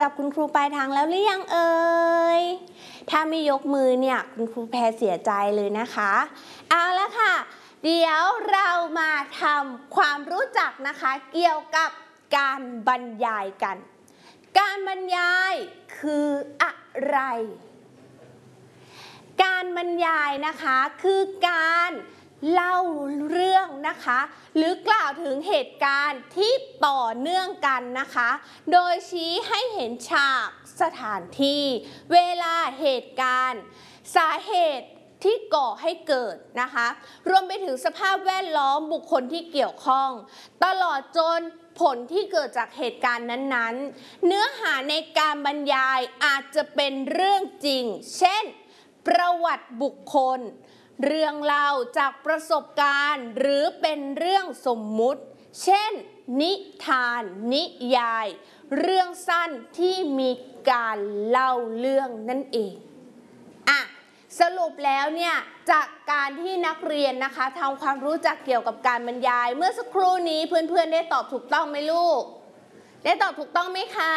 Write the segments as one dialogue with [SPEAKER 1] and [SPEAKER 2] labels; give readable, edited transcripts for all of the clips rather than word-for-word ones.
[SPEAKER 1] กับคุณครูปลายทางแล้วหรือยังเอ่ยถ้าไม่ยกมือเนี่ยคุณครูแพรเสียใจเลยนะคะเอาละค่ะเดี๋ยวเรามาทำความรู้จักนะคะเกี่ยวกับการบรรยายกันการบรรยายคืออะไรการบรรยายนะคะคือการเล่าเรื่องนะคะหรือกล่าวถึงเหตุการณ์ที่ต่อเนื่องกันนะคะโดยชี้ให้เห็นฉากสถานที่เวลาเหตุการณ์สาเหตุที่ก่อให้เกิดนะคะรวมไปถึงสภาพแวดล้อมบุคคลที่เกี่ยวข้องตลอดจนผลที่เกิดจากเหตุการณ์นั้นๆเนื้อหาในการบรรยายอาจจะเป็นเรื่องจริงเช่นประวัติบุคคลเรื่องเล่าจากประสบการณ์หรือเป็นเรื่องสมมุติเช่นนิทานนิยายเรื่องสั้นที่มีการเล่าเรื่องนั่นเองสรุปแล้วเนี่ยจากการที่นักเรียนนะคะทำความรู้จักเกี่ยวกับการบรรยายเมื่อสักครู่นี้เพื่อนๆได้ตอบถูกต้องไหมลูกได้ตอบถูกต้องไหมคะ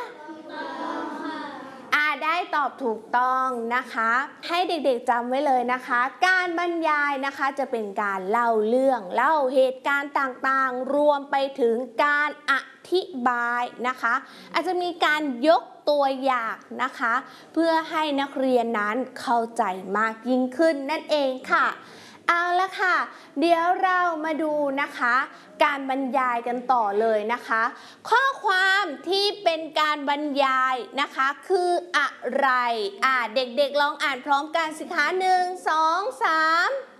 [SPEAKER 1] ได้ตอบถูกต้องนะคะให้เด็กๆจำไว้เลยนะคะการบรรยายนะคะจะเป็นการเล่าเรื่องเล่าเหตุการณ์ต่างๆรวมไปถึงการอธิบายนะคะอาจจะมีการยกตัวอย่างนะคะเพื่อให้นักเรียนนั้นเข้าใจมากยิ่งขึ้นนั่นเองค่ะเอาละค่ะเดี๋ยวเรามาดูนะคะการบรรยายกันต่อเลยนะคะข้อความที่เป็นการบรรยายนะคะคืออะไรเด็กๆลองอ่านพร้อมกันสิคะ1 2 3